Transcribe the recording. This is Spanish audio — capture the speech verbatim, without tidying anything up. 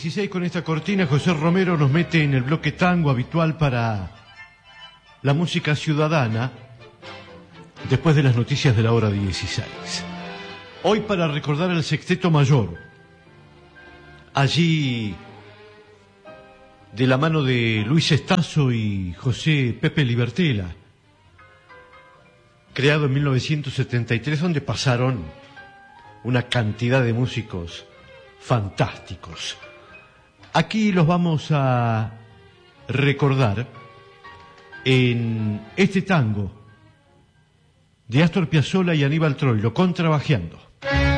dieciséis con esta cortina, José Romero nos mete en el bloque tango habitual para la música ciudadana después de las noticias de la hora dieciséis. Hoy para recordar el Sexteto Mayor, allí de la mano de Luis Estazo y José Pepe Libertela, creado en mil novecientos setenta y tres, donde pasaron una cantidad de músicos fantásticos. Aquí los vamos a recordar en este tango de Astor Piazzolla y Aníbal Troilo, Contrabajeando.